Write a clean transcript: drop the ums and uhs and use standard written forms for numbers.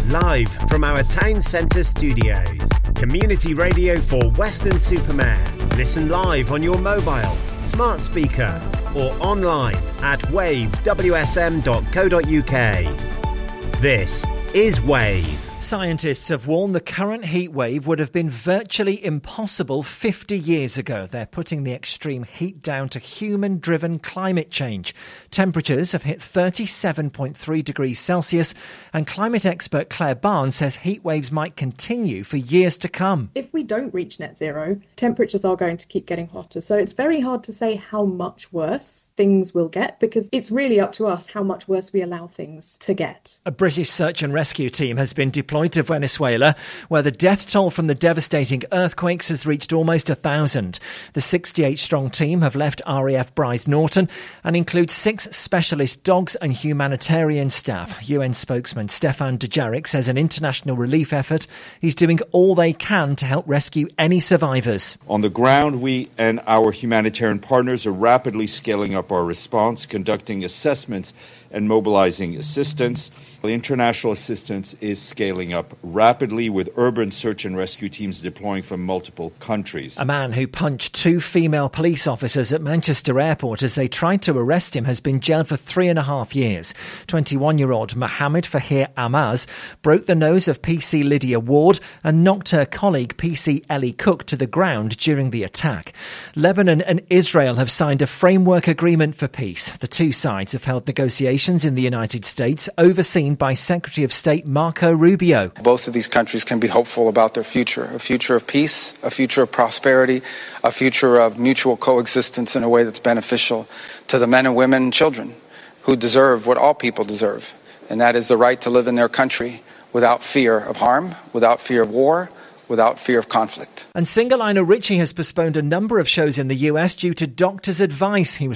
Live from our town centre studios. Community radio for Weston-super-Mare. Listen live on your mobile, smart speaker or online at wavewsm.co.uk. This is Wave. Scientists have warned the current heat wave would have been virtually impossible 50 years ago. They're putting the extreme heat down to human-driven climate change. Temperatures have hit 37.3 degrees Celsius, and climate expert Claire Barnes says heat waves might continue for years to come. If we don't reach net zero, temperatures are going to keep getting hotter. So it's very hard to say how much worse things will get, because it's really up to us how much worse we allow things to get. A British search and rescue team has been deployed to Venezuela, where the death toll from the devastating earthquakes has reached almost 1,000. The 68-strong team have left RAF Brize Norton and includes 6 specialist dogs and humanitarian staff. UN spokesman Stefan Dujarric says an international relief effort is doing all they can to help rescue any survivors. On the ground, we and our humanitarian partners are rapidly scaling up our response, conducting assessments and mobilizing assistance. The international assistance is scaling up rapidly, with urban search and rescue teams deploying from multiple countries. A man who punched 2 female police officers at Manchester Airport as they tried to arrest him has been jailed for 3.5 years. 21-year-old Mohammed Fahir Amaz broke the nose of PC Lydia Ward and knocked her colleague PC Ellie Cook to the ground during the attack. Lebanon and Israel have signed a framework agreement for peace. The two sides have held negotiations in the United States, overseen by Secretary of State Marco Rubio. Both of these countries can be hopeful about their future, a future of peace, a future of prosperity, a future of mutual coexistence in a way that's beneficial to the men and women and children who deserve what all people deserve, and that is the right to live in their country without fear of harm, without fear of war, without fear of conflict. And singer Lionel Richie has postponed a number of shows in the US due to doctors' advice. He was